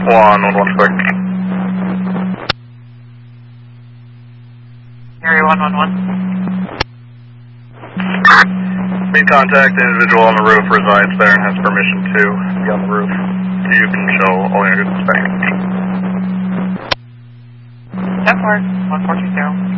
111 clear. Area 111. Made contact, the individual on the roof resides there and has permission to be on the roof. You can show all units inspecting. That part, 1420.